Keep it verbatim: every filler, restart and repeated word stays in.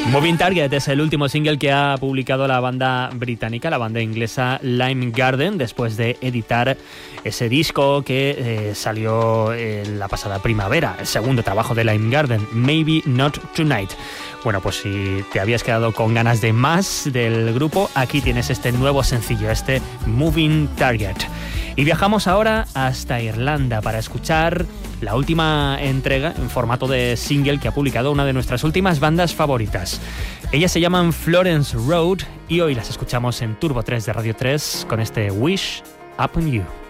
Moving Target es el último single que ha publicado la banda británica, la banda inglesa Lime Garden, después de editar ese disco que eh, salió en la pasada primavera, el segundo trabajo de Lime Garden, Maybe Not Tonight. Bueno, pues si te habías quedado con ganas de más del grupo, aquí tienes este nuevo sencillo, este Moving Target. Y viajamos ahora hasta Irlanda para escuchar la última entrega en formato de single que ha publicado una de nuestras últimas bandas favoritas. Ellas se llaman Florence Road y hoy las escuchamos en Turbo tres de Radio tres con este Wish Upon You.